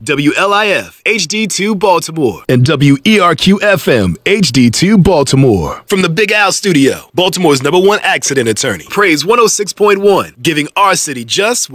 WLIF HD2 Baltimore, and WERQ FM HD2 Baltimore. From the Big Al Studio, Baltimore's #1 accident attorney. Praise 106.1, giving our city just what